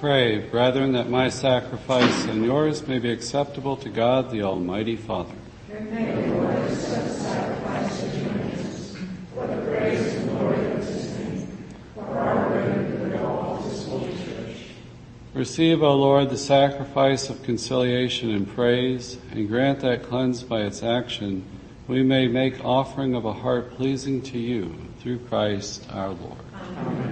pray, brethren, that my sacrifice and yours may be acceptable to God, the Almighty Father. And may the Lord accept the sacrifice of your hands, for the praise and glory of his name, for our good and for the good of his holy church. Receive, O Lord, the sacrifice of conciliation and praise, and grant that, cleansed by its action, we may make offering of a heart pleasing to you, through Christ our Lord.